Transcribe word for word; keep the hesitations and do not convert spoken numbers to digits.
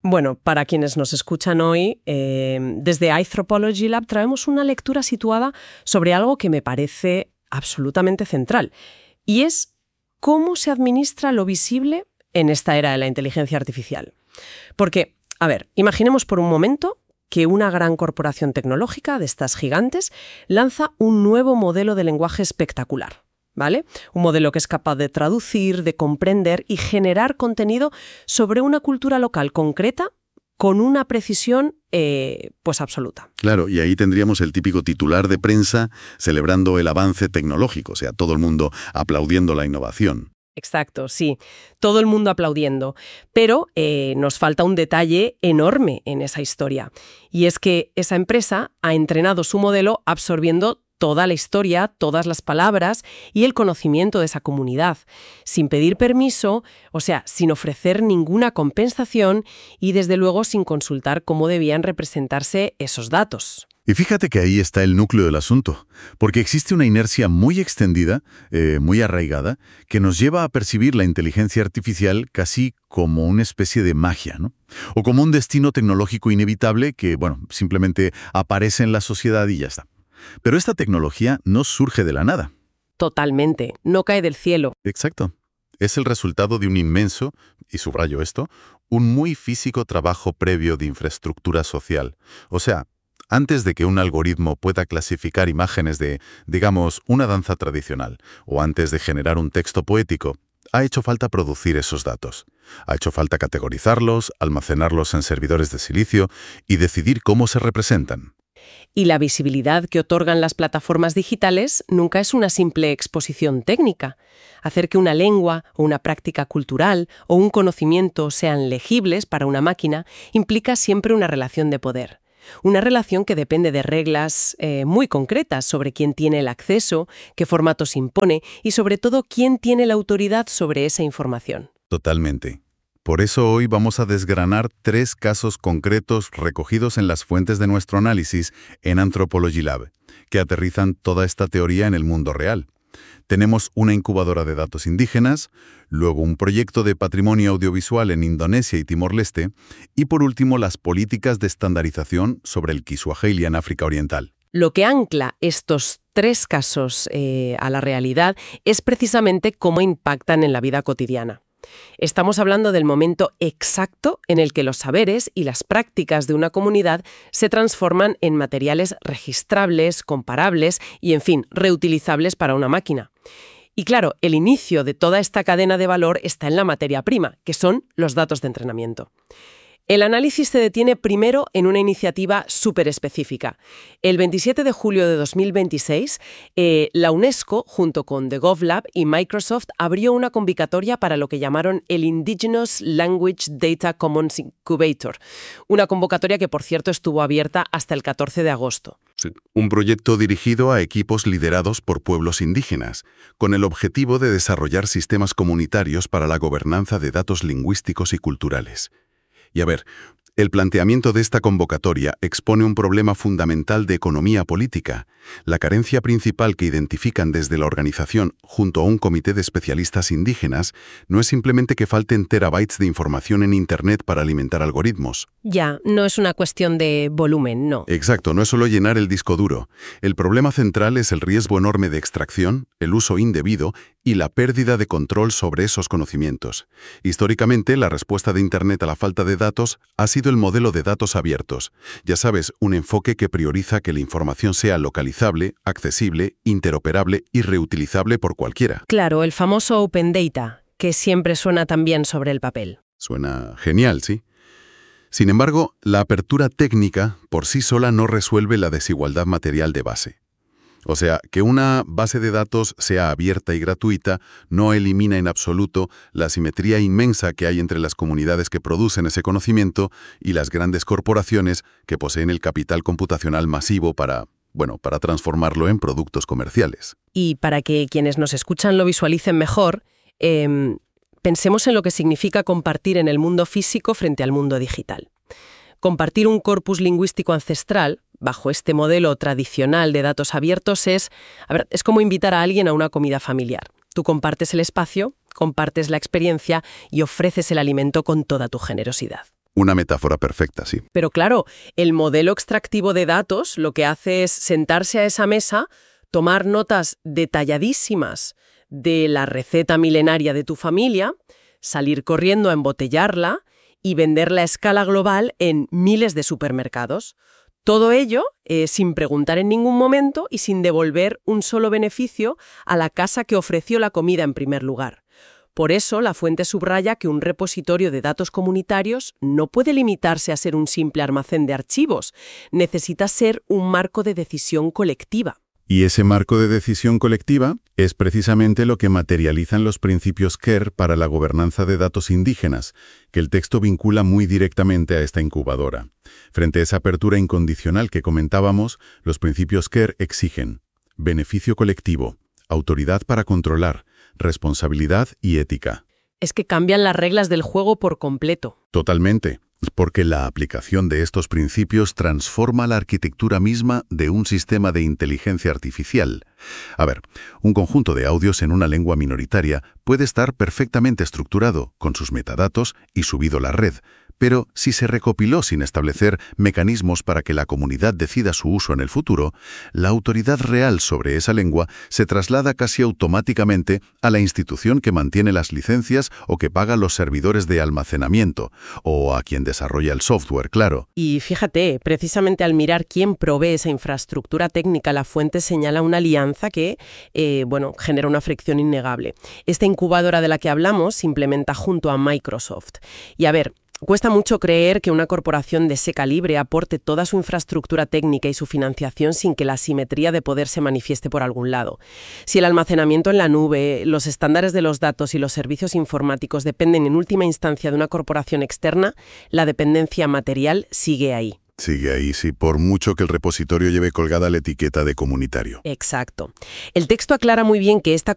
Bueno, para quienes nos escuchan hoy, eh, desde iAnthropology Lab traemos una lectura situada sobre algo que me parece absolutamente central, y es cómo se administra lo visible en esta era de la inteligencia artificial. Porque, a ver, imaginemos por un momento que una gran corporación tecnológica de estas gigantes lanza un nuevo modelo de lenguaje espectacular. ¿Vale? Un modelo que es capaz de traducir, de comprender y generar contenido sobre una cultura local concreta con una precisión eh, pues absoluta. Claro, y ahí tendríamos el típico titular de prensa celebrando el avance tecnológico, o sea, todo el mundo aplaudiendo la innovación. Exacto, sí, todo el mundo aplaudiendo. Pero eh, nos falta un detalle enorme en esa historia, y es que esa empresa ha entrenado su modelo absorbiendo toda la historia, todas las palabras y el conocimiento de esa comunidad, sin pedir permiso, o sea, sin ofrecer ninguna compensación y, desde luego, sin consultar cómo debían representarse esos datos. Y fíjate que ahí está el núcleo del asunto, porque existe una inercia muy extendida, eh, muy arraigada, que nos lleva a percibir la inteligencia artificial casi como una especie de magia, ¿no? O como un destino tecnológico inevitable que, bueno, simplemente aparece en la sociedad y ya está. Pero esta tecnología no surge de la nada. Totalmente, no cae del cielo. Exacto. Es el resultado de un inmenso, y subrayo esto, un muy físico trabajo previo de infraestructura social. O sea, antes de que un algoritmo pueda clasificar imágenes de, digamos, una danza tradicional, o antes de generar un texto poético, ha hecho falta producir esos datos. Ha hecho falta categorizarlos, almacenarlos en servidores de silicio y decidir cómo se representan. Y la visibilidad que otorgan las plataformas digitales nunca es una simple exposición técnica. Hacer que una lengua o una práctica cultural o un conocimiento sean legibles para una máquina implica siempre una relación de poder. Una relación que depende de reglas eh, muy concretas sobre quién tiene el acceso, qué formatos impone y, sobre todo, quién tiene la autoridad sobre esa información. Totalmente. Por eso hoy vamos a desgranar tres casos concretos recogidos en las fuentes de nuestro análisis en Anthropology Lab, que aterrizan toda esta teoría en el mundo real. Tenemos una incubadora de datos indígenas, luego un proyecto de patrimonio audiovisual en Indonesia y Timor-Leste, y por último las políticas de estandarización sobre el Kiswahili en África Oriental. Lo que ancla estos tres casos eh, a la realidad es precisamente cómo impactan en la vida cotidiana. Estamos hablando del momento exacto en el que los saberes y las prácticas de una comunidad se transforman en materiales registrables, comparables y, en fin, reutilizables para una máquina. Y claro, el inicio de toda esta cadena de valor está en la materia prima, que son los datos de entrenamiento. El análisis se detiene primero en una iniciativa súper específica. El veintisiete de julio de dos mil veintiséis, eh, la UNESCO, junto con The GovLab y Microsoft, abrió una convocatoria para lo que llamaron el Indigenous Language Data Commons Incubator, una convocatoria que, por cierto, estuvo abierta hasta el catorce de agosto. Sí, un proyecto dirigido a equipos liderados por pueblos indígenas, con el objetivo de desarrollar sistemas comunitarios para la gobernanza de datos lingüísticos y culturales. Y a ver, el planteamiento de esta convocatoria expone un problema fundamental de economía política. La carencia principal que identifican desde la organización junto a un comité de especialistas indígenas no es simplemente que falten terabytes de información en Internet para alimentar algoritmos. Ya, no es una cuestión de volumen, no. Exacto, no es solo llenar el disco duro. El problema central es el riesgo enorme de extracción, el uso indebido y la pérdida de control sobre esos conocimientos. Históricamente, la respuesta de Internet a la falta de datos ha sido el modelo de datos abiertos. Ya sabes, un enfoque que prioriza que la información sea localizable, accesible, interoperable y reutilizable por cualquiera. Claro, el famoso Open Data, que siempre suena tan bien sobre el papel. Suena genial, ¿sí? Sin embargo, la apertura técnica por sí sola no resuelve la desigualdad material de base. O sea, que una base de datos sea abierta y gratuita no elimina en absoluto la asimetría inmensa que hay entre las comunidades que producen ese conocimiento y las grandes corporaciones que poseen el capital computacional masivo para, bueno, para transformarlo en productos comerciales. Y para que quienes nos escuchan lo visualicen mejor, eh, pensemos en lo que significa compartir en el mundo físico frente al mundo digital. Compartir un corpus lingüístico ancestral, bajo este modelo tradicional de datos abiertos, es, a ver, es como invitar a alguien a una comida familiar. Tú compartes el espacio, compartes la experiencia y ofreces el alimento con toda tu generosidad. Una metáfora perfecta, sí. Pero claro, el modelo extractivo de datos lo que hace es sentarse a esa mesa, tomar notas detalladísimas de la receta milenaria de tu familia, salir corriendo a embotellarla y venderla a escala global en miles de supermercados. Todo ello eh, sin preguntar en ningún momento y sin devolver un solo beneficio a la casa que ofreció la comida en primer lugar. Por eso, la fuente subraya que un repositorio de datos comunitarios no puede limitarse a ser un simple almacén de archivos, necesita ser un marco de decisión colectiva. Y ese marco de decisión colectiva es precisamente lo que materializan los principios C A R E para la gobernanza de datos indígenas, que el texto vincula muy directamente a esta incubadora. Frente a esa apertura incondicional que comentábamos, los principios C A R E exigen beneficio colectivo, autoridad para controlar, responsabilidad y ética. Es que cambian las reglas del juego por completo. Totalmente. Porque la aplicación de estos principios transforma la arquitectura misma de un sistema de inteligencia artificial. A ver, un conjunto de audios en una lengua minoritaria puede estar perfectamente estructurado, con sus metadatos y subido a la red, pero si se recopiló sin establecer mecanismos para que la comunidad decida su uso en el futuro, la autoridad real sobre esa lengua se traslada casi automáticamente a la institución que mantiene las licencias o que paga los servidores de almacenamiento, o a quien desarrolla el software, claro. Y fíjate, precisamente al mirar quién provee esa infraestructura técnica, la fuente señala una alianza que, eh, bueno, genera una fricción innegable. Esta incubadora de la que hablamos se implementa junto a Microsoft. Y a ver, cuesta mucho creer que una corporación de ese calibre aporte toda su infraestructura técnica y su financiación sin que la asimetría de poder se manifieste por algún lado. Si el almacenamiento en la nube, los estándares de los datos y los servicios informáticos dependen en última instancia de una corporación externa, la dependencia material sigue ahí. Sigue ahí, sí, por mucho que el repositorio lleve colgada la etiqueta de comunitario. Exacto. El texto aclara muy bien que esta